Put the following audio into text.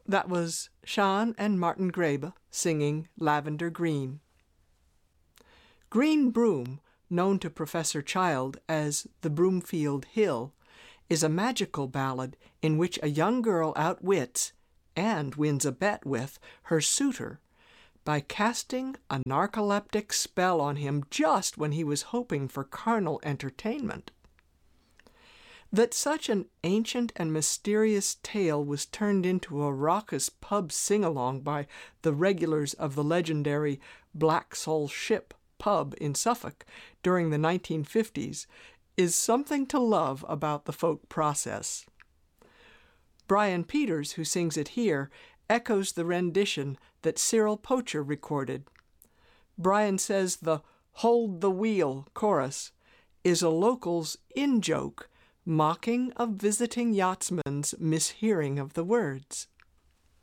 That was Sean and Martin Graebe singing Lavender Green. Green Broom, known to Professor Child as the Broomfield Hill, is a magical ballad in which a young girl outwits and wins a bet with her suitor by casting a narcoleptic spell on him just when he was hoping for carnal entertainment. That such an ancient and mysterious tale was turned into a raucous pub sing-along by the regulars of the legendary Black Soul Ship pub in Suffolk during the 1950s is something to love about the folk process. Brian Peters, who sings it here, echoes the rendition that Cyril Poacher recorded. Brian says the "Hold the Wheel" chorus is a local's in-joke, mocking of visiting yachtsmen's mishearing of the words.